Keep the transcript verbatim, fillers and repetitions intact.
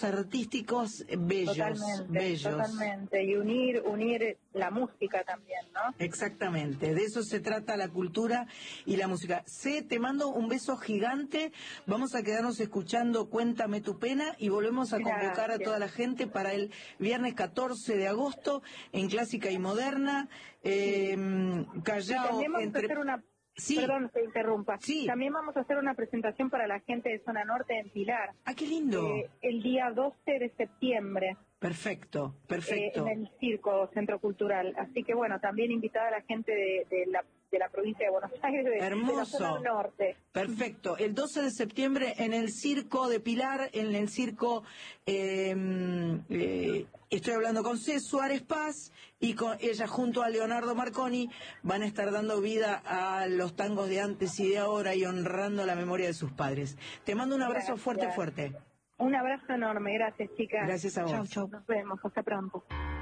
artísticos bellos, Totalmente, bellos. totalmente, y unir, unir la música también, ¿no? Exactamente, de eso se trata la cultura y la música. C, te mando un beso gigante, vamos a quedarnos escuchando Cuéntame tu pena y volvemos a convocar Gracias. a toda la gente para el viernes catorce de agosto en Clásica y Moderna, eh, Callao, También vamos entre... a hacer una... Sí. Perdón, te interrumpa. Sí. También vamos a hacer una presentación para la gente de Zona Norte en Pilar. ¡Ah, qué lindo! Eh, el día doce de septiembre. Perfecto, perfecto. Eh, en el Circo Centro Cultural. Así que bueno, también invitada a la gente de, de la de la provincia de Buenos Aires, de, Hermoso. de la zona norte. Perfecto. El doce de septiembre en el Circo de Pilar, en el Circo, eh, eh, estoy hablando con C. Suárez Paz, y con ella junto a Leonardo Marconi van a estar dando vida a los tangos de antes y de ahora y honrando la memoria de sus padres. Te mando un abrazo Gracias. fuerte, fuerte. Un abrazo enorme. Gracias, chicas. Gracias a vos. Chau, chau. Nos vemos. Hasta pronto.